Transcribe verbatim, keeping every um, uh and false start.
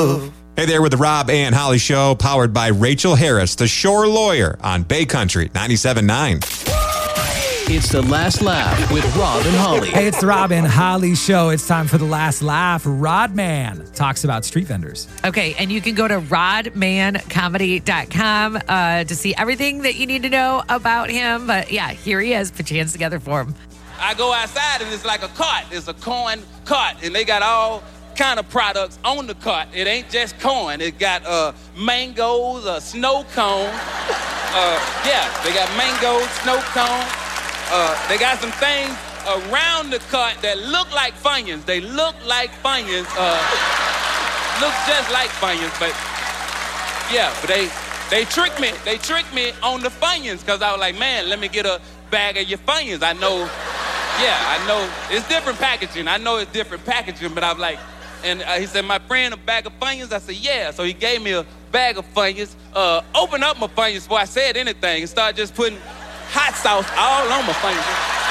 love. Hey there with the Rob and Holly Show, powered by Rachel Harris, the Shore Lawyer on Bay Country ninety-seven point nine. It's The Last Laugh with Rob and Holly. Hey, it's the Rob and Holly Show. It's time for The Last Laugh. Rodman talks about street vendors. Okay, and you can go to rodman comedy dot com uh, to see everything that you need to know about him. But yeah, here he is. Put your hands together for him. I go outside and it's like a cart. It's a corn cart, and they got all kind of products on the cart. It ain't just corn. It got uh, mangoes, a snow cone. Uh, yeah, they got mangoes, snow cone. Uh, they got some things around the cart that look like Funyuns. They look like Funyuns. Uh, look just like Funyuns, but yeah, but they they tricked me. They tricked me on the Funyuns because I was like, man, let me get a bag of your Funyuns. I know, yeah, I know it's different packaging. I know it's different packaging, but I'm like, and uh, he said, my friend, a bag of Funyuns? I said, yeah. So he gave me a bag of Funyuns. Uh, open up my Funyuns before I said anything and started just putting hot sauce all on my Funyuns.